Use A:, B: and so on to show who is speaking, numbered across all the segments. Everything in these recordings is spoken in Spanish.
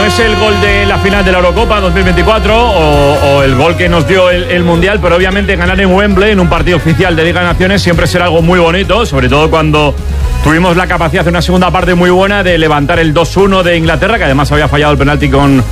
A: no es el gol de la final de la Eurocopa 2024 o el gol que nos dio el Mundial, pero obviamente ganar en Wembley en un partido oficial de Liga de Naciones siempre será algo muy bonito, sobre todo cuando tuvimos la capacidad de una segunda parte muy buena de levantar el 2-1 de Inglaterra, que además había fallado el penalti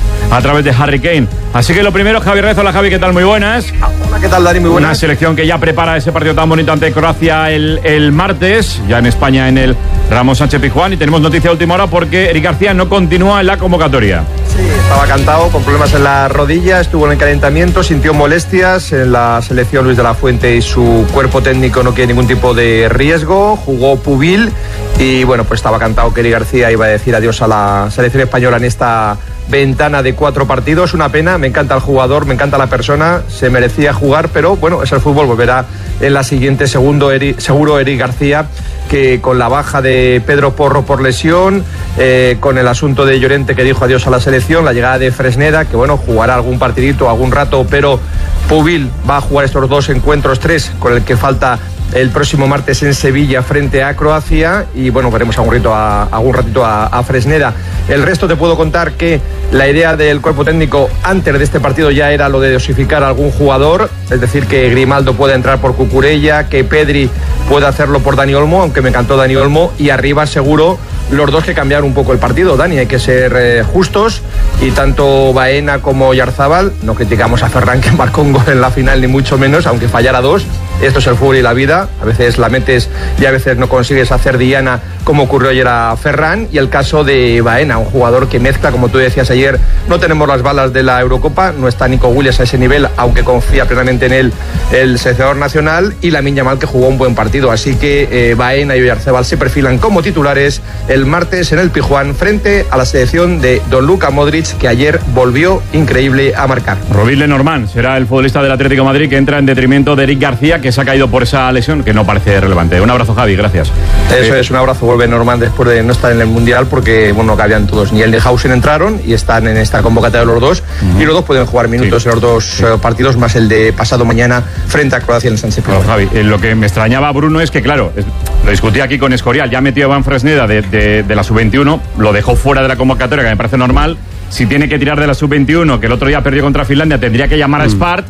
A: a través de Harry Kane. Así que lo primero, Javi Rez. Hola, Javi, ¿qué tal? Muy buenas.
B: Hola, ¿qué tal, Dani? Muy buenas.
A: Una selección que ya prepara ese partido tan bonito ante Croacia el martes, ya en España en el Ramón Sánchez Pizjuán, y tenemos noticia de última hora porque Eric García no continúa en la convocatoria.
B: Sí, estaba cantado con problemas en la rodilla, estuvo en el calentamiento, sintió molestias en la selección. Luis de la Fuente y su cuerpo técnico no quiere ningún tipo de riesgo, jugó Pubil y bueno, pues estaba cantado que Eric García iba a decir adiós a la selección española en esta ventana de 4 partidos. Una pena, me encanta el jugador, me encanta la persona, se merecía jugar, pero bueno, es el fútbol, volverá en la siguiente. Seguro Eric García, que con la baja de Pedro Porro por lesión, con el asunto de Llorente que dijo adiós a la selección, la llegada de Fresneda, que bueno, jugará algún partidito, algún rato, pero Pubil va a jugar estos 2 encuentros, 3, con el que falta el próximo martes en Sevilla frente a Croacia, y bueno, veremos algún ratito a Fresneda. El resto te puedo contar que la idea del cuerpo técnico antes de este partido ya era lo de dosificar a algún jugador, es decir, que Grimaldo pueda entrar por Cucurella, que Pedri pueda hacerlo por Dani Olmo, aunque me encantó Dani Olmo, y arriba seguro los dos que cambiaron un poco el partido. Dani, hay que ser justos, y tanto Baena como Oyarzabal, no criticamos a Ferran que marcó un gol en la final ni mucho menos, aunque fallara 2. Esto es el fútbol y la vida, a veces la metes y a veces no consigues hacer diana, como ocurrió ayer a Ferran. Y el caso de Baena, un jugador que mezcla, como tú decías ayer, no tenemos las balas de la Eurocopa, no está Nico Williams a ese nivel, aunque confía plenamente en él el seleccionador nacional, y Lamine Yamal, que jugó un buen partido. Así que Baena y Oyarzabal se perfilan como titulares el martes en el Pizjuán frente a la selección de Don Luka Modric, que ayer volvió increíble a marcar.
A: Robin Lenormand será el futbolista del Atlético de Madrid, que entra en detrimento de Eric García, que se ha caído por esa lesión que no parece relevante. Un abrazo, Javi, gracias.
B: Eso es, un abrazo. Vuelve Lenormand después de no estar en el Mundial, porque bueno, no cabían todos. Ni el de Hausen entraron y están en esta convocatoria los dos, y los dos pueden jugar minutos en los dos partidos, más el de pasado mañana frente a Croacia en el Sánchez Pizjuán.
A: Javi, lo que me extrañaba, Bruno, es que claro, lo discutí aquí con Escorial, ya metió a Iván Fresneda de la sub-21, lo dejó fuera de la convocatoria, que me parece normal. Si tiene que tirar de la sub-21, que el otro día perdió contra Finlandia, tendría que llamar a Spart.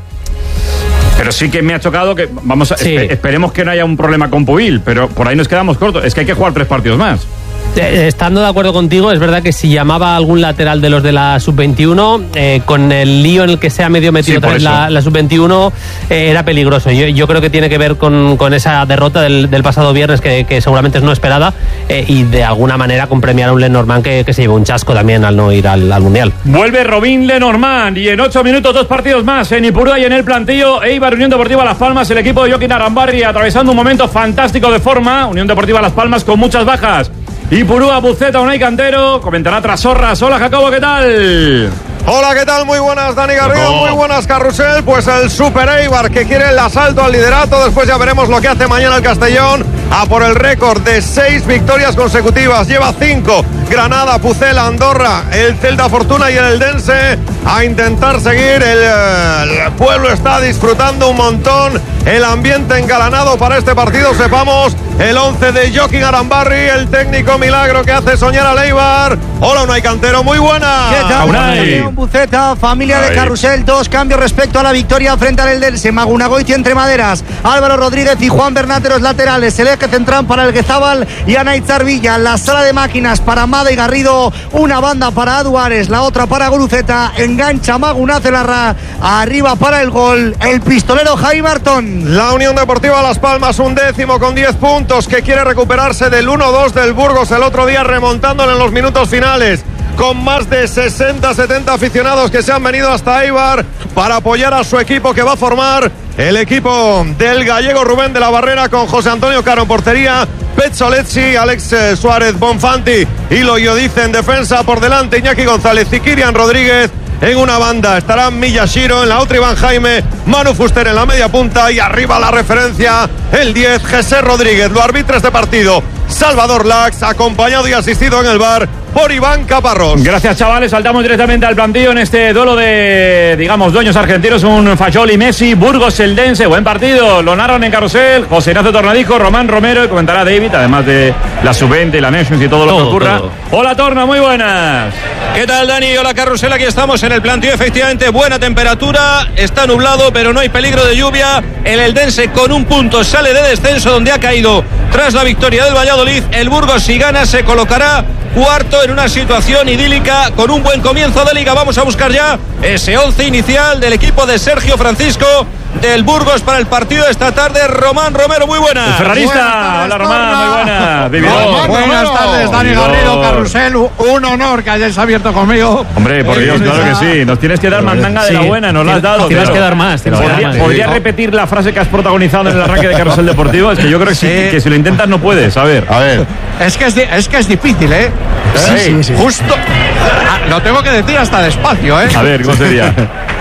A: Pero sí que me ha chocado que esperemos que no haya un problema con Pubil, pero por ahí nos quedamos cortos. Es que hay que jugar 3 partidos más.
C: Estando de acuerdo contigo, es verdad que si llamaba a algún lateral de los de la sub-21, con el lío en el que se ha medio metido otra vez la sub-21, era peligroso. Yo creo que tiene que ver con esa derrota del pasado viernes, que seguramente es no esperada, y de alguna manera con premiar a un Lenormand que se llevó un chasco también al no ir al Mundial.
A: Vuelve Robin Lenormand, y en 8 minutos 2 partidos más en Ipurúa y en el plantillo. Eibar, Unión Deportiva Las Palmas, el equipo de Joaquín Arambarri atravesando un momento fantástico de forma. Unión Deportiva Las Palmas con muchas bajas. Ipurúa, Buceta, Unai Cantero, comentará Trasorras. Hola, Jacobo, ¿qué tal?
D: Hola, ¿qué tal? Muy buenas, Dani Garrido, muy buenas, Carrusel. Pues el Super Eibar, que quiere el asalto al liderato. Después ya veremos lo que hace mañana el Castellón, a por el récord de 6 victorias consecutivas. Lleva 5, Granada, Pucela, Andorra, el Celta Fortuna y el Eldense, a intentar seguir. El pueblo está disfrutando un montón, el ambiente engalanado para este partido. Sepamos el 11 de Joaquín Arambarri, el técnico milagro que hace soñar al Eibar. Hola, Unai Cantero, muy buena.
E: ¿Qué tal? Buceta, familia de Carrusel, 2 cambios respecto a la victoria frente al Eldense. Magunagoiti entre maderas, Álvaro Rodríguez y Juan Bernáteros laterales, el eje central para el Guezábal y Anaitz Villa, la sala de máquinas para Amada y Garrido, una banda para Aduares, la otra para Guruceta, engancha Maguna Celarra, arriba para el gol el pistolero Jaime Martón.
D: La Unión Deportiva Las Palmas, 11º con 10 puntos, que quiere recuperarse del 1-2 del Burgos el otro día, remontándolo en los minutos finales, con más de 60-70 aficionados que se han venido hasta Eibar para apoyar a su equipo, que va a formar el equipo del gallego Rubén de la Barrera, con José Antonio Caro en portería, Pezzolezzi, Alex Suárez, Bonfanti y Loyodice en defensa. Por delante Iñaki González y Kirian Rodríguez. En una banda estarán Miyashiro, en la otra Iván Jaime, Manu Fuster en la media punta, y arriba la referencia, el 10, José Rodríguez. Lo arbitra este partido Salvador Lax, acompañado y asistido en el bar por Iván Caparrós.
A: Gracias, chavales. Saltamos directamente al plantillo en este duelo de, digamos, dueños argentinos. Un Fayoli Messi, Burgos Eldense. Buen partido. Lo narran en Carrusel José Ignacio Tornadico, Román Romero y comentará David, además de la Sub-20 y la Nations y todo lo que ocurra. Todo. Hola, Torna, muy buenas.
F: ¿Qué tal, Dani? Hola, Carrusel. Aquí estamos en el plantillo. Efectivamente, buena temperatura. Está nublado, pero no hay peligro de lluvia. El Eldense con un punto sale de descenso donde ha caído tras la victoria del Valladolid. El Burgos, si gana, se colocará cuarto en una situación idílica con un buen comienzo de liga. Vamos a buscar ya ese 11 inicial del equipo de Sergio Francisco del Burgos para el partido de esta tarde. Román Romero, muy buenas.
A: El ferrarista. Hola, Román, muy buenas.
G: Buenas tardes, Dani Garrido, Carrusel. Un honor que hayáis abierto conmigo.
A: Hombre, por Dios, claro que sí. Nos tienes que dar mandanga de la buena, nos la has dado.
C: Tienes que dar más.
A: ¿Podrías repetir la frase que has protagonizado en el arranque de Carrusel Deportivo? Es que yo creo que si lo intentas no puedes. A ver.
G: Es que es difícil, ¿eh? Sí. Justo. Lo tengo que decir hasta despacio, ¿eh?
A: A ver, ¿cómo sería?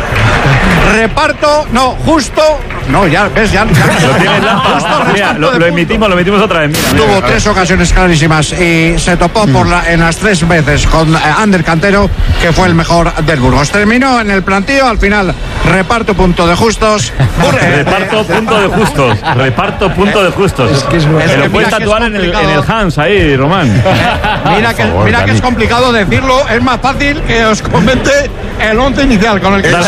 G: Reparto, no, justo. No, ya ves, ya.
A: Lo tienes mira, lo emitimos otra vez. Mira,
G: tuvo 3 ocasiones clarísimas y se topó en las 3 veces con Ander Cantero, que fue el mejor del Burgos. Terminó en el plantío, al final reparto punto de justos.
A: Reparto punto de justos. Es que lo puedes tatuar en el Hans ahí, Román.
G: Mira que es complicado decirlo, es más fácil que os comente el 11 inicial con el que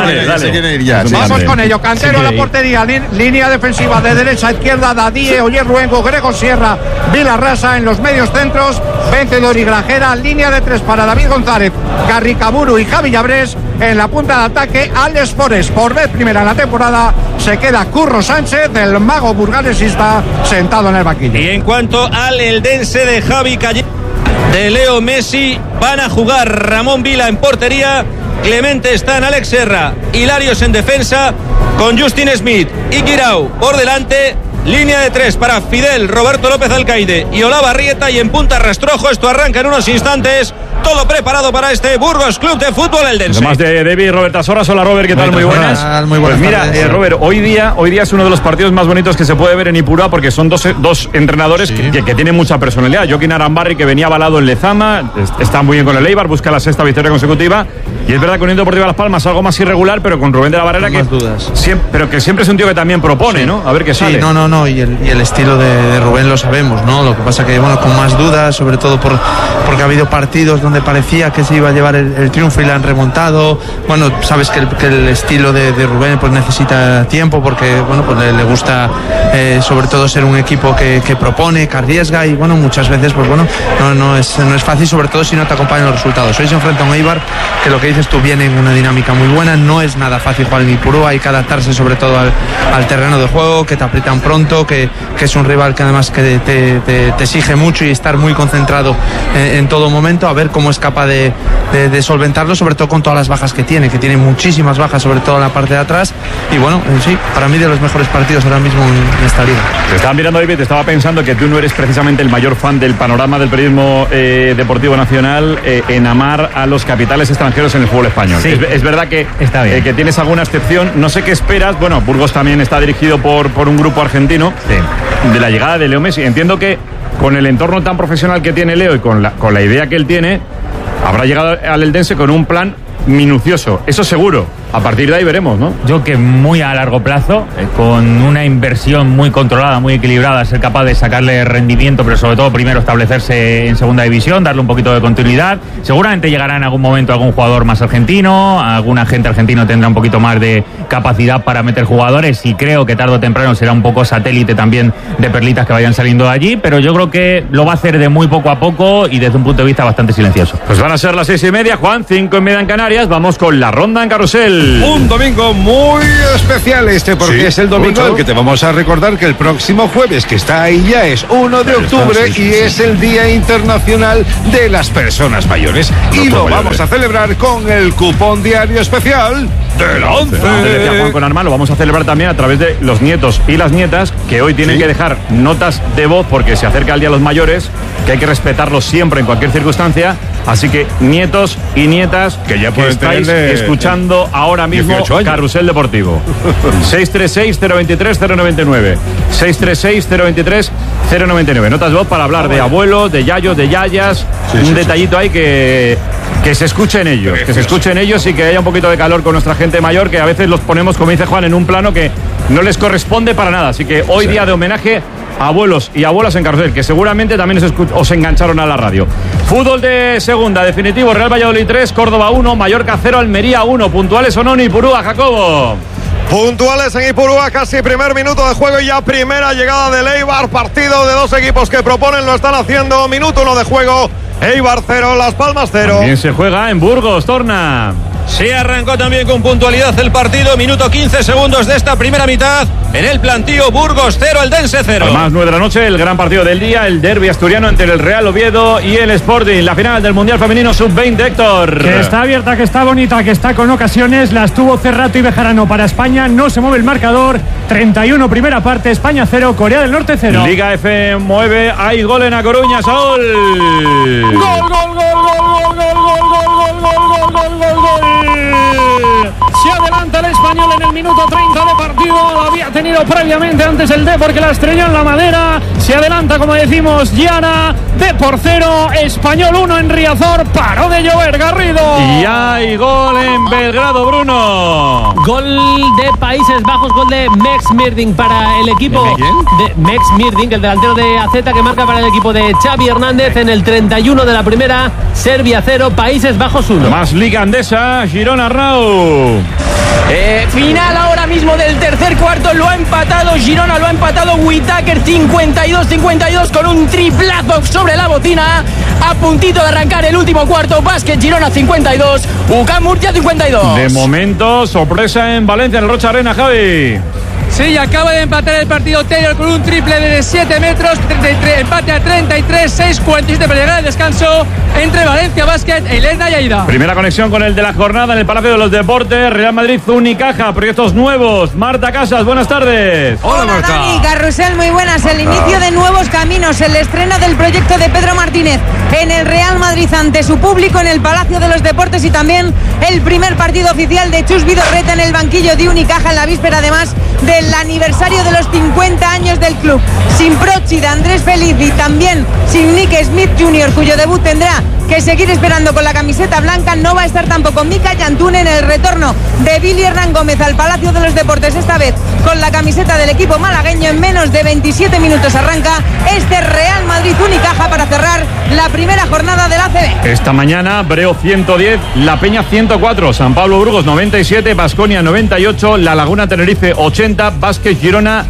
A: Dale.
G: Vamos con ello. Cantero a la portería, línea defensiva de derecha a izquierda, Dadie, Oyer Luengo, Gregor Sierra, Vilarrasa en los medios centros, Vencedor y Grajera, línea de 3 para David González, Carricaburu y Javi Llabrés. En la punta de ataque, Alex Forest, por vez primera en la temporada, se queda Curro Sánchez, del mago burgalesista, sentado en el banquillo.
F: Y en cuanto al Eldense de Javi Calle, de Leo Messi, van a jugar Ramón Vila en portería, Clemente está en Alex Serra, Hilarios en defensa, con Justin Smith y Guirao por delante. Línea de 3 para Fidel, Roberto López Alcaide y Olavarrieta, y en punta Rastrojo. Esto arranca en unos instantes. Todo preparado para este Burgos Club de Fútbol Eldense.
A: Además de David, Roberta Sorras. Hola, Robert, ¿qué tal? Muy buenas.
G: Muy buenas.
A: Pues mira, Robert, hoy día es uno de los partidos más bonitos que se puede ver en Ipurúa, porque son dos entrenadores que tienen mucha personalidad. Joaquín Arambarri, que venía avalado en Lezama, está muy bien con el Eibar, busca la 6ª victoria consecutiva. Y es verdad que Unión Deportiva Las Palmas algo más irregular, pero con Rubén de la Barrera, pero que siempre es un tío que también propone, ¿no? A ver qué sale.
H: No, y el estilo de Rubén lo sabemos, ¿no? Lo que pasa que, con más dudas, sobre todo porque ha habido partidos donde parecía que se iba a llevar el triunfo y la han remontado. Sabes que el estilo de Rubén pues necesita tiempo, porque le gusta sobre todo ser un equipo que propone, que arriesga, y muchas veces pues no es fácil, sobre todo si no te acompañan los resultados. Hoy se enfrenta a un Eibar que, lo que dices tú, viene en una dinámica muy buena. No es nada fácil jugar en Ipurúa, hay que adaptarse sobre todo al terreno de juego, que te aprietan pronto, que es un rival que además que te exige mucho, y estar muy concentrado en todo momento, a ver cómo es capaz de solventarlo, sobre todo con todas las bajas que tiene muchísimas bajas, sobre todo en la parte de atrás. Y sí, para mí de los mejores partidos ahora mismo en esta liga.
A: Te estaba mirando, David, te estaba pensando que tú no eres precisamente el mayor fan del panorama del periodismo deportivo nacional en amar a los capitales extranjeros en el fútbol español. Sí. Es verdad que tienes alguna excepción. No sé qué esperas. Burgos también está dirigido por un grupo argentino. Sí. De la llegada de Leo Messi. Entiendo que con el entorno tan profesional que tiene Leo y con la idea que él tiene, habrá llegado al Eldense con un plan minucioso, eso seguro. A partir de ahí veremos, ¿no?
I: Yo que muy a largo plazo, con una inversión muy controlada, muy equilibrada, ser capaz de sacarle rendimiento, pero sobre todo primero establecerse en segunda división, darle un poquito de continuidad. Seguramente llegará en algún momento algún jugador más argentino, algún agente argentino tendrá un poquito más de capacidad para meter jugadores, y creo que tarde o temprano será un poco satélite también de perlitas que vayan saliendo de allí, pero yo creo que lo va a hacer de muy poco a poco y desde un punto de vista bastante silencioso.
A: Pues van a ser las 6:30, Juan, 5:30 en Canarias. Vamos con la ronda en Carrusel.
D: Un domingo muy especial porque es el domingo del que te vamos a recordar que el próximo jueves, que está ahí ya, es 1 de octubre y es el Día Internacional de las Personas Mayores. Y lo vamos a celebrar con el cupón diario especial del 11.
A: Decía Juan con Armán, lo vamos a celebrar también a través de los nietos y las nietas, que hoy tienen que dejar notas de voz porque se acerca el Día de los Mayores, que hay que respetarlos siempre en cualquier circunstancia, Así que nietos y nietas
D: que ya
A: estáis escuchando ahora mismo Carrusel Deportivo. 636-023-099. 636-023-099. Notas de voz para hablar de abuelos, de yayos, de yayas. Un detallito ahí que se escuchen ellos. Que se escuchen ellos y que haya un poquito de calor con nuestra gente mayor, que a veces los ponemos, como dice Juan, en un plano que no les corresponde para nada. Así que hoy día de homenaje a abuelos y abuelas en Carrusel, que seguramente también os engancharon a la radio. Fútbol de segunda, definitivo, Real Valladolid 3, Córdoba 1, Mallorca 0, Almería 1. ¿Puntuales o no en Ipurúa, Jacobo?
D: Puntuales en Ipurúa, casi primer minuto de juego y ya primera llegada del Eibar. Partido de dos equipos que proponen, lo están haciendo. Minuto 1 de juego, Eibar 0, Las Palmas 0.
A: También se juega en Burgos, Torna.
F: Sí, arrancó también con puntualidad el partido. Minuto 15 segundos de esta primera mitad. En el plantío, Burgos 0, Eldense 0.
A: Además, 9 de la noche, el gran partido del día, el derbi asturiano entre el Real Oviedo y el Sporting. La final del Mundial Femenino Sub-20, Héctor.
J: Que está abierta, que está bonita, que está con ocasiones. Las tuvo Cerrato y Bejarano para España. No se mueve el marcador. 31 primera parte, España 0, Corea del Norte 0.
A: Liga F mueve. Hay gol en A Coruña, Saúl.
J: Gol, gol, gol, gol, gol, gol, gol, gol, gol, gol, gol, gol. Se adelanta el Español en el minuto 30 de partido. Lo había tenido previamente antes el Depor, que la estrelló en la madera. Se adelanta, como decimos, Giara. Depor 0, Español 1 en Riazor. Paró de llover, Garrido.
A: Y hay gol en Belgrado, Bruno.
C: Gol de Países Bajos, gol de Mex Mirding para el equipo de Mex Mirding, el delantero de AZ, que marca para el equipo de Xavi Hernández en el 31 de la primera. Serbia 0, Países Bajos 1.
A: Más Liga Andesa, Girona Rau.
K: Final ahora mismo del tercer cuarto, lo ha empatado Girona, lo ha empatado Whittaker, 52-52 con un triplazo sobre la botina, a puntito de arrancar el último cuarto. Básquet Girona 52, UCAM Murcia 52.
A: De momento, sorpresa en Valencia, en el Rocha Arena, Javi.
L: Sí, acaba de empatar el partido Taylor con un triple de 7 metros, 33, empate a 33, 6-47 para llegar al descanso entre Valencia Basket e Lerna y Aida.
A: Primera conexión con el de la jornada en el Palacio de los Deportes, Real Madrid Unicaja, proyectos nuevos. Marta Casas, buenas tardes.
M: Hola Marta. Dani, Carrusel, muy buenas. El inicio de nuevos caminos, el estreno del proyecto de Pedro Martínez en el Real Madrid ante su público en el Palacio de los Deportes, y también el primer partido oficial de Chus Vidorreta en el banquillo de Unicaja en la víspera, además del aniversario de los 50 años del club. Sin Prochi, de Andrés Feliz, y también sin Nick Smith Jr., cuyo debut tendrá que seguir esperando con la camiseta blanca. No va a estar tampoco Mika Yantún en el retorno de Billy Hernán Gómez al Palacio de los Deportes, esta vez con la camiseta del equipo malagueño. En menos de 27 minutos arranca este Real Madrid Unicaja para cerrar la primera jornada del ACB.
A: Esta mañana, Breo 110, La Peña 104, San Pablo Burgos 97, Baskonia 98, La Laguna Tenerife 80, Vázquez Girona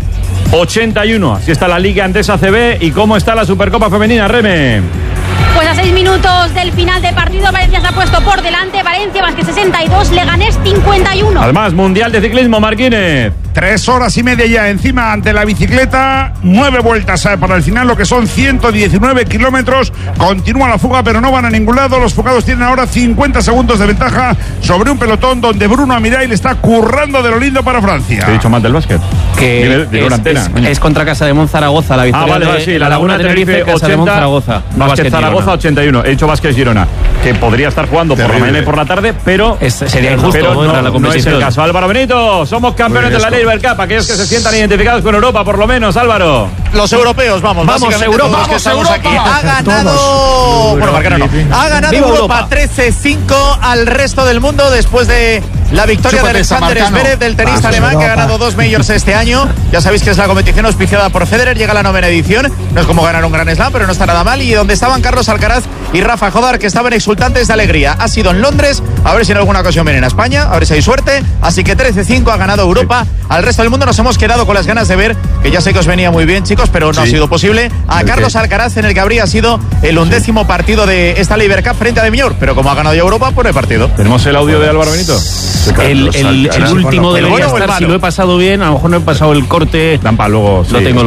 A: 81. Así está la Liga Andesa CB. ¿Y cómo está la Supercopa Femenina, Reme?
N: Pues a 6 minutos del final de partido, Valencia se ha puesto por delante. Valencia Basket 62, Leganés 51.
A: Además, Mundial de Ciclismo, Marquínez.
O: 3 horas y media ya encima ante la bicicleta. 9 vueltas para el final, lo que son 119 kilómetros. Continúa la fuga, pero no van a ningún lado. Los fugados tienen ahora 50 segundos de ventaja sobre un pelotón donde Bruno Amiray le está currando de lo lindo para Francia.
A: He dicho mal del básquet.
C: Que es contra Casa de Monzaragoza la victoria.
A: Vale, sí, la Laguna Tenerife 80,
C: Casa de Monzaragoza.
A: Vázquez Zaragoza 81. He dicho Vázquez Girona, que podría estar jugando por la mañana y por la tarde, pero
C: sería injusto,
A: pero
C: no
A: es el caso. Álvaro Benito, somos campeones de la Leibel Cup. Aquellos que se sientan identificados con Europa, por lo menos, Álvaro.
E: Los europeos, vamos Europa,
A: vamos,
E: que estamos
A: Europa.
E: Aquí. Ha ganado, bueno, Marcano no. Ha ganado Europa 13-5 al resto del mundo después de la victoria de Alexander Zverev, del tenista alemán, que ha ganado 2 majors este año. Ya sabéis que es la competición auspiciada por Federer, llega a la 9ª edición. No es como ganar un Grand Slam, pero no está nada mal. Y donde estaban Carlos Alcaraz y Rafa Jodar, que estaban exultantes de alegría. Ha sido en Londres, a ver si en alguna ocasión vienen a España, a ver si hay suerte. Así que 13-5 ha ganado Europa. Al resto del mundo nos hemos quedado con las ganas de ver, que ya sé que os venía muy bien, chicos, pero no ha sido posible, a Carlos Alcaraz en el que habría sido el 11º partido de esta Leibel Cup frente a De Miñor. Pero como ha ganado ya Europa, pues no hay partido.
A: ¿Tenemos el audio de Álvaro Benito?
C: El último debería estar, si lo he pasado bien, a lo mejor no he pasado el corte.
A: Dampa, luego.
C: Lo tengo.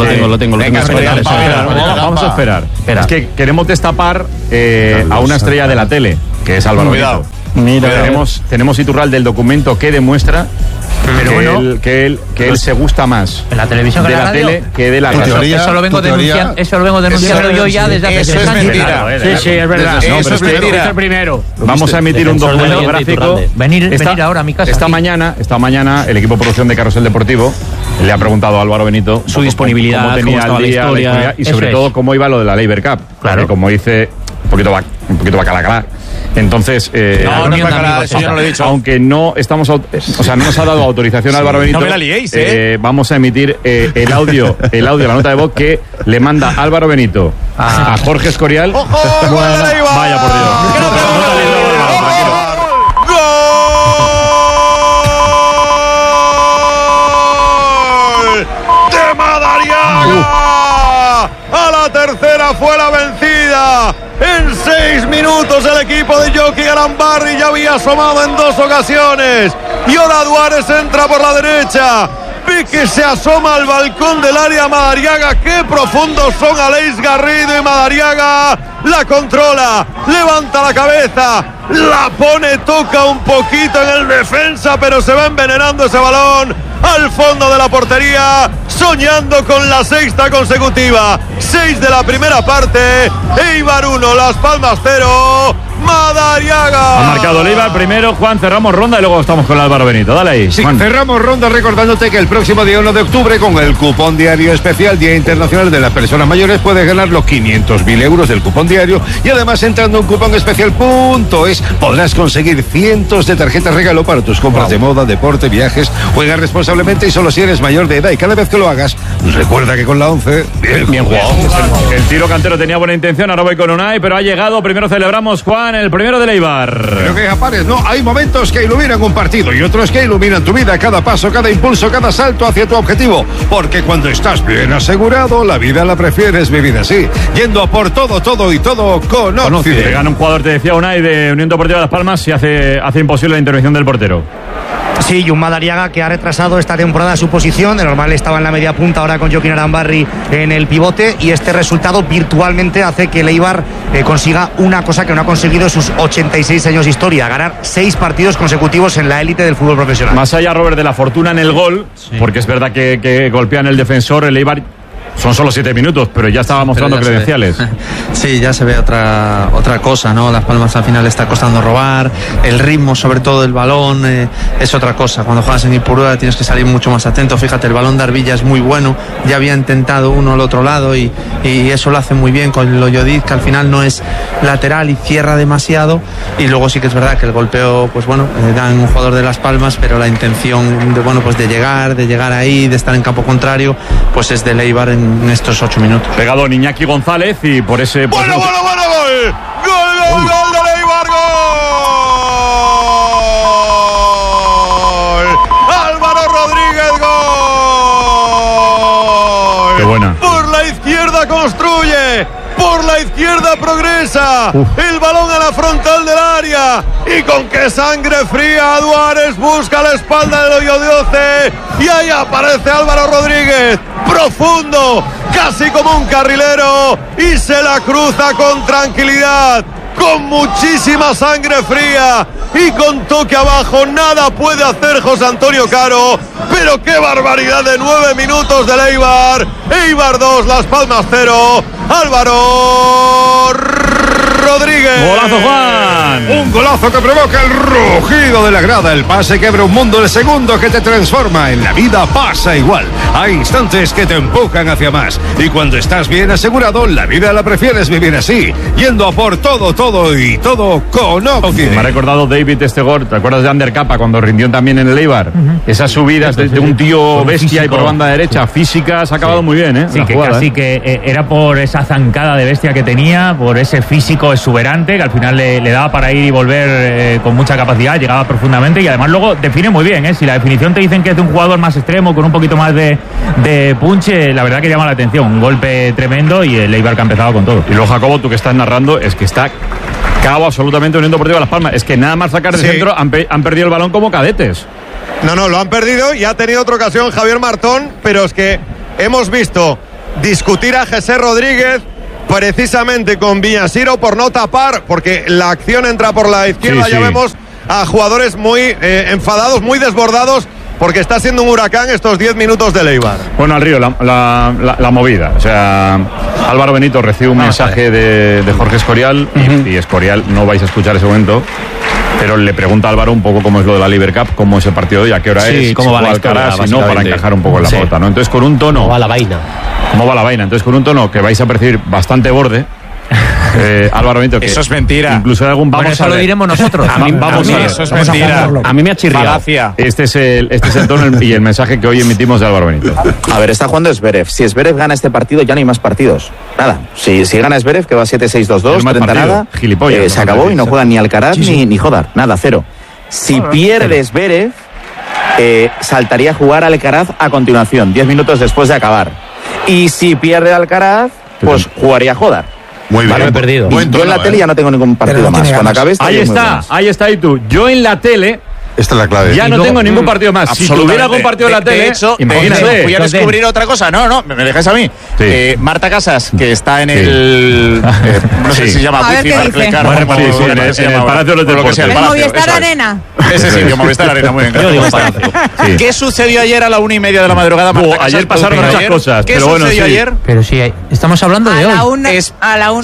A: Vamos a esperar. Es que queremos destapar a una estrella de la tele, que es Álvaro Benito. Mira, tenemos Iturralde del documento que demuestra que él se gusta más
P: en la televisión
A: de la tele que de la radio.
P: Eso lo vengo denunciando yo ya desde hace 3 años.
C: Sí, es verdad.
A: Eso es mentira.
C: Es el primero.
A: Vamos a emitir un documento gráfico.
P: Venir ahora a mi casa.
A: Esta mañana el equipo de producción de Carrusel Deportivo le ha preguntado a Álvaro Benito
C: su disponibilidad,
A: cómo tenía
C: la historia
A: y sobre todo cómo iba lo de la Labor Cup. Claro. Como dice un poquito bacalacalá. Entonces,
F: eso yo no lo he dicho.
A: Aunque no estamos, no nos ha dado autorización Álvaro Benito.
F: No me la liéis,
A: vamos a emitir el audio, la nota de voz que le manda Álvaro Benito a Jorge Escorial.
D: ¡Ojo!
A: Vaya por Dios.
D: ¡De Madariaga! A la tercera fue la vencida. En 6 minutos el equipo de Jocky Arambarri ya había asomado en 2 ocasiones. Y ahora Duárez entra por la derecha. Ve que se asoma al balcón del área Madariaga. Qué profundos son Aleix Garrido, y Madariaga la controla, levanta la cabeza, la pone, toca un poquito en el defensa, pero se va envenenando ese balón al fondo de la portería, soñando con la 6ª consecutiva. 6 de la primera parte. Eibar 1, Las Palmas 0. Madariaga.
A: Ha marcado el Eibar primero. Juan, cerramos ronda y luego estamos con Álvaro Benito. Dale ahí.
Q: Sí,
A: Juan.
Q: Cerramos ronda recordándote que el próximo día 1 de octubre, con el cupón diario especial Día Internacional de las Personas Mayores, puedes ganar los 500.000 euros del cupón diario. Y además, entrando en cuponespecial.es, podrás conseguir cientos de tarjetas regalo para tus compras de moda, deporte, viajes. Juega responsablemente y solo si eres mayor de edad. Y cada vez que lo hagas, recuerda que con la 11, bien jugado.
A: El tiro cantero tenía buena intención. Ahora voy con Unai, pero ha llegado. Primero celebramos, Juan, el primero del Eibar.
Q: Pero que apares, no, hay momentos que iluminan un partido y otros que iluminan tu vida, cada paso, cada impulso, cada salto hacia tu objetivo. Porque cuando estás bien asegurado, la vida la prefieres vivir así, yendo a por todo y todo con Occident.
A: Le gana un jugador, te decía Unai, de Unión Deportiva Las Palmas, y hace imposible la intervención del portero.
E: Sí, y un Madariaga que ha retrasado esta temporada su posición. De normal estaba en la media punta, ahora con Joaquín Arambarri en el pivote, y este resultado virtualmente hace que el Eibar consiga una cosa que no ha conseguido en sus 86 años de historia: ganar 6 partidos consecutivos en la élite del fútbol profesional.
A: Más allá, Robert, de la fortuna en el gol, porque es verdad que golpean el defensor, el Eibar son solo 7 minutos, pero ya estaba mostrando credenciales.
H: Sí, ya se ve otra cosa, ¿no? Las Palmas al final está costando robar, el ritmo, sobre todo del balón, es otra cosa. Cuando juegas en Ipurúa tienes que salir mucho más atento. Fíjate, el balón de Arvilla es muy bueno, ya había intentado uno al otro lado y eso lo hace muy bien con Loyodiz, que al final no es lateral y cierra demasiado. Y luego sí que es verdad que el golpeo, pues bueno, dan un jugador de Las Palmas, pero la intención de llegar ahí, de estar en campo contrario, pues es del Eibar en estos 8 minutos.
A: Pegado Iñaki González y por ese...
D: ¡Bueno, gol! ¡Gol del Eibar! ¡Gol! ¡Álvaro Rodríguez! ¡Gol!
A: ¡Qué buena!
D: Por la izquierda construye, por la izquierda progresa. El balón a la frontal del área, y con qué sangre fría Duárez busca la espalda del hoyo 12, y ahí aparece Álvaro Rodríguez, profundo, casi como un carrilero, y se la cruza con tranquilidad, con muchísima sangre fría y con toque abajo. Nada puede hacer José Antonio Caro, pero qué barbaridad de 9 minutos del Eibar. Eibar 2, Las Palmas 0. Álvaro Rodríguez.
A: ¡Golazo, Juan!
Q: Un golazo que provoca el rugido de la grada. El pase que abre un mundo de segundo que te transforma. En la vida pasa igual. Hay instantes que te empujan hacia más. Y cuando estás bien asegurado, la vida la prefieres vivir así, yendo a por todo con Occident.
A: Me ha recordado David este gol. ¿Te acuerdas de Ander Capa cuando rindió también en el Eibar? Esas subidas de un tío bestia físico, y por banda derecha, física, se ha acabado muy bien, ¿eh?
I: Sí, que jugada, casi que era por esa zancada de bestia que tenía, por ese físico exuberante que al final le daba para ir y volver con mucha capacidad, llegaba profundamente y además luego define muy bien, ¿eh? Si la definición te dicen que es de un jugador más extremo, con un poquito más de punche, la verdad que llama la atención. Un golpe tremendo y el Eibar que ha empezado con todo.
A: Y luego, Jacobo, tú que estás narrando, es que está cao absolutamente Unión Deportiva Las Palmas. Es que nada más sacar de centro han perdido el balón como cadetes.
D: No, lo han perdido y ha tenido otra ocasión Javier Martón, pero es que hemos visto discutir a José Rodríguez precisamente con Villasiro por no tapar, porque la acción entra por la izquierda, ya vemos a jugadores muy enfadados, muy desbordados, porque está siendo un huracán estos 10 minutos del Eibar.
A: Bueno, al Río, la movida. O sea, Álvaro Benito recibe un mensaje de Jorge Escorial y Escorial, no vais a escuchar ese momento, pero le pregunta a Álvaro un poco cómo es lo de la Liber Cup, cómo es el partido de hoy, a qué hora es,
C: cómo va la historia,
A: si no, para encajar un poco en la pauta, ¿no? Entonces, con un tono...
C: ¿Cómo va la vaina?
A: ¿Cómo va la vaina? Entonces, con un tono que vais a percibir bastante borde, Álvaro Benito, que
R: eso es mentira.
A: Incluso hay algún
P: eso lo diremos nosotros.
R: Eso es mentira.
C: A mí me ha chirriado.
A: Este es el tono y el mensaje que hoy emitimos de Álvaro Benito.
S: A ver, está jugando Zverev. Si Zverev gana este partido, ya no hay más partidos. Nada. Si gana Zverev, que va 7-6-2-2, 30 nada, se acabó y no juegan ni Alcaraz ni Jodar. Nada, cero. Si pierde Zverev, saltaría a jugar Alcaraz a continuación, 10 minutos después de acabar. Y si pierde Alcaraz, pues jugaría Jodar.
O: Muy bien.
S: Vale,
A: perdido.
S: Yo en la tele ya no tengo ningún partido más. Cuando acabe
A: ahí está, y tú. Yo en la tele...
O: Esta es la clave.
A: Ya no tengo ningún partido más. Si tuviera algún partido en la tele...
R: De hecho, voy a descubrir otra cosa. No, me dejáis a mí. Sí. Marta Casas, que está en el... no sé si se llama
A: Barclaycard. En el Palacio de los Deportes.
M: El Movistar Arena.
R: Ese sitio, Movistar Arena, muy bien. Yo digo Palacio. ¿Qué sucedió ayer a la 1:30 de la madrugada, Marta Casas?
A: Ayer pasaron muchas cosas.
R: ¿Qué sucedió ayer?
P: Pero sí, estamos hablando de hoy.
M: A la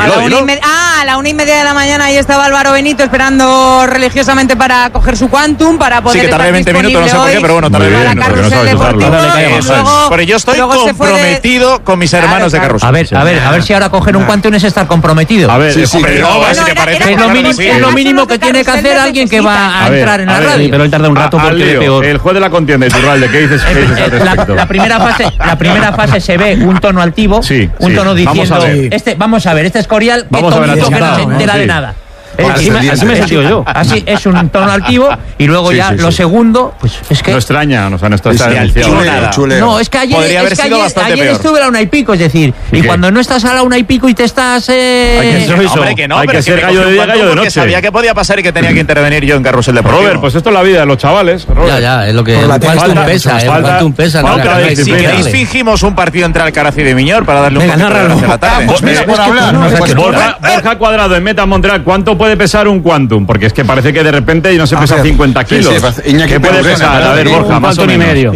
M: 1:30 de la mañana ahí estaba Álvaro Benito esperando religiosamente para coger su Quantum, para poder...
R: que tardé 20 minutos, no sé por qué, pero bueno, tardé 20 minutos. Pero yo estoy comprometido con mis hermanos de Carrusel.
P: A ver si ahora coger un Quantum es estar comprometido.
A: A ver,
R: si te parece.
P: Es lo mínimo que tiene que hacer alguien que va a entrar en la radio.
C: Pero él tarda un rato porque peor.
A: El juez de la contienda, Iturralde, ¿qué dices al respecto?
P: La primera fase se ve un tono altivo, un tono diciendo... Vamos a ver, este Escorial, que tonto que no se entera de nada.
C: Así me he sentido yo.
P: Así es un tono altivo y luego lo segundo, pues es que...
A: No extraña, o sea, no está
P: chuleo. No, es que ayer estuve a la 1:00, es decir, y cuando no estás a la 1:00 y te estás...
R: Hombre, que no,
A: hay que ser gallo de día, gallo de noche.
R: Sabía que podía pasar y que tenía que intervenir yo en Carrusel Deportivo.
A: Robert, pues esto es la vida de los chavales.
C: Ya, es lo que...
A: Quantum pesa.
R: Si queréis fingimos un partido entre Alcaraz y de Miñor para darle un poquito de la tarde.
A: Borja Cuadrado en Meta Montreal, ¿cuánto puede pesar un Quantum? Porque es que parece que de repente no se pesa 50 kilos. ¿Qué puede pesar? A ver, Borja, más o menos.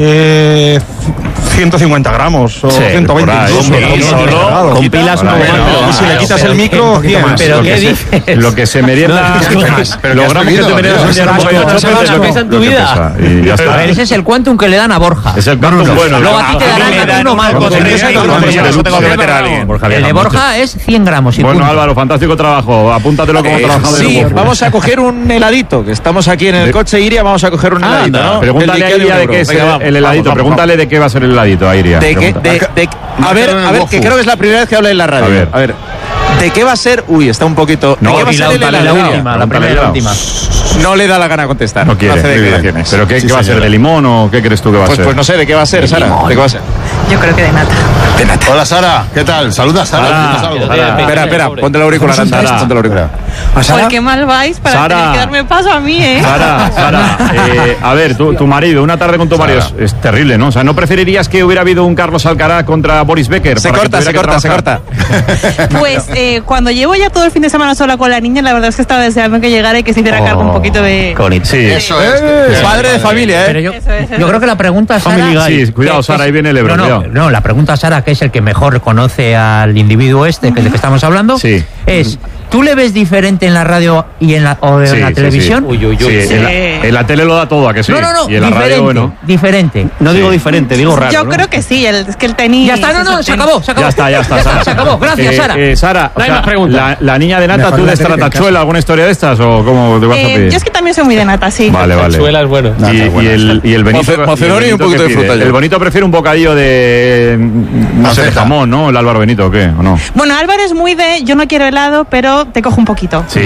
B: 150 gramos o 120
C: con pilas un poco más.
B: Si le quitas el micro,
C: pero ¿qué dices?
A: Lo que se merienda, pero los gramos que te meriendas un día
C: lo que pesa en tu vida.
P: A ver, ese es el Quantum que le dan a Borja.
A: Es el Quantum bueno.
P: Luego a ti te darán uno más.
R: Eso tengo que meter a alguien.
P: El de Borja es 100 gramos.
A: Bueno, Álvaro, fantástico trabajo. Apúntatelo como trabajador.
R: Sí, vamos a coger un heladito, que estamos aquí en el coche Iria, vamos a coger un heladito, ¿no?
A: Pregúntale a Iria de qué es el heladito. Pregúntale de qué va a ser el heladito a Iria.
R: A ver, que creo que es la primera vez que habla en la radio. A ver. ¿De qué va a ser? Uy, está un poquito...
A: No,
R: ¿de qué va a ser
C: la primera y la última.
R: No le da la gana contestar.
A: No quiere. ¿Pero qué va a ser? ¿De limón o qué crees tú que va a ser?
R: Pues no sé, ¿de qué va a ser, Sara? ¿De qué va a ser?
M: Yo creo que de nata.
O: Hola, Sara. ¿Qué tal? Saluda, Sara.
R: Espera, ponte el auricular antes. Ponte el auricular.
M: ¿Por qué mal vais para tener que darme paso a mí,
A: Sara, a ver, tu marido, una tarde con tu marido es terrible, ¿no? O sea, ¿no preferirías que hubiera habido un Carlos Alcaraz contra Boris Becker?
R: Se corta.
M: Pues cuando llevo ya todo el fin de semana sola con la niña, la verdad es que estaba deseando que llegara y que se hiciera cargo un poquito de...
A: Sí,
R: eso es. Padre de familia,
P: ¿eh? Yo creo que la pregunta, Sara...
A: Sí, cuidado, Sara, ahí viene el Ebro.
P: No, la pregunta, Sara, que es el que mejor conoce al individuo que es del que estamos hablando, es... ¿Tú le ves diferente en la radio y en la televisión?
A: En la tele lo da todo, ¿a que sí?
P: No,
A: y en la radio, bueno.
P: Diferente.
C: No digo diferente, digo raro.
M: Yo creo que sí, es que el tenis...
P: Ya está, se acabó.
A: Ya está, Sara.
P: Se acabó, gracias, Sara.
A: Sara, la niña de nata, ¿tú de Tratachuela alguna historia de estas o cómo te vas a pedir?
M: Yo es que también soy muy de nata, sí.
A: Vale.
C: Tratachuela es bueno.
A: Y el Benito...
R: Macedonio y un poquito de fruta.
A: El Bonito prefiere un bocadillo de... no sé, de jamón, ¿no? ¿El Álvaro Benito o qué? ¿O no?
M: Bueno, Álvaro es muy de... Yo no quiero helado, pero te cojo un poquito.
A: Sí,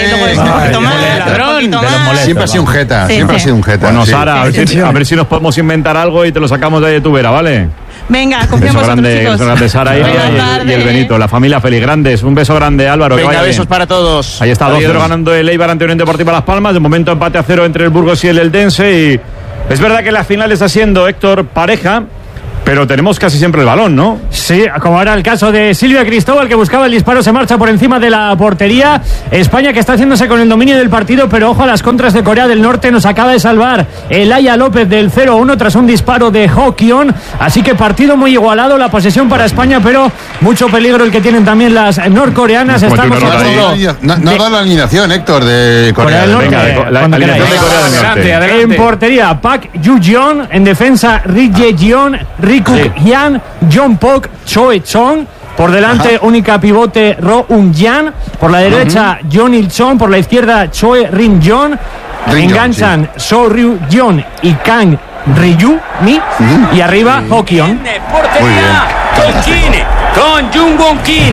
O: siempre ha sido un jeta.
A: Bueno, Sara, a ver si nos podemos inventar algo y te lo sacamos de ahí de tu vera, ¿vale?
M: Venga, confiamos en vosotros, chicos.
A: Beso grande, Sara y el Benito, la familia feliz. Grandes, un beso grande, Álvaro.
R: Venga, besos para todos.
A: Ahí está, 2-0 ganando el Eibar ante Unión Deportiva Las Palmas. De momento empate a 0 entre el Burgos y el Eldense. Y es verdad que la final está siendo, Héctor, pareja. pero tenemos casi siempre el balón, ¿no?
J: Sí, como era el caso de Silvia Cristóbal, que buscaba el disparo, se marcha por encima de la portería. España que está haciéndose con el dominio del partido, pero ojo a las contras de Corea del Norte. Nos acaba de salvar Elaya López del 0-1 tras un disparo de Ho-Kyon. Así que partido muy igualado, la posesión para España, pero mucho peligro el que tienen también las norcoreanas. Estamos
Q: no da la alineación, Héctor, de Corea del Norte.
A: Venga, la alineación de Corea del Norte.
J: Adelante. En portería, Park Yu-jeon. En defensa, Ri Jae-jeon, Ri Kuk-hyan, John Pok, Choe Chong. Por delante, única pivote, Ro Un-jan. Por la derecha, John Il-chon. Por la izquierda, Choe Rin-jon. Enganchan So Ryu-jeon y Kang Ryu-mi. Y arriba, Ho-Kyon.
K: Portería con Jung Won Kim.